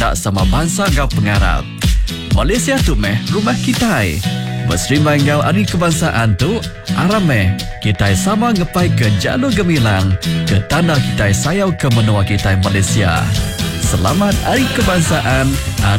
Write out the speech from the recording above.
tak sama bangsa ngau pengarap. Malaysia tu rumah kita. Berserimbang ngau hari kebangsaan tu, arameh kita sama ngepai ke jalur gemilang ke tanah kita sayau ke menua kita Malaysia. Selamat Hari Kebangsaan.